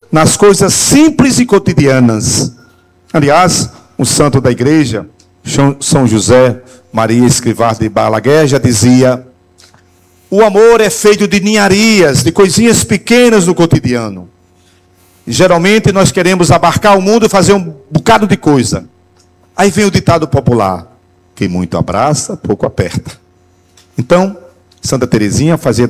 nas coisas simples e cotidianas. Aliás, um santo da igreja, São José Maria Escrivá de Balaguer, já dizia: o amor é feito de ninharias, de coisinhas pequenas no cotidiano. E geralmente nós queremos abarcar o mundo e fazer um bocado de coisa. Aí vem o ditado popular: quem muito abraça, pouco aperta. Então, Santa Teresinha fazia